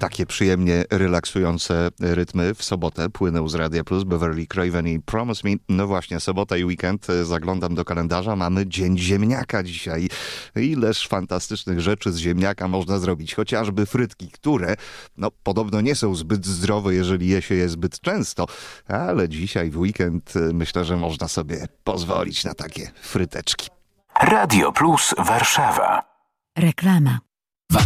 takie przyjemnie relaksujące rytmy. W sobotę płynął z Radia Plus Beverly Craven i Promise Me. No właśnie, sobota i weekend. Zaglądam do kalendarza. Mamy Dzień Ziemniaka dzisiaj. Ileż fantastycznych rzeczy z ziemniaka można zrobić. Chociażby frytki, które podobno nie są zbyt zdrowe, jeżeli je się je zbyt często. Ale dzisiaj w weekend myślę, że można sobie pozwolić na takie fryteczki. Radio Plus Warszawa. Reklama.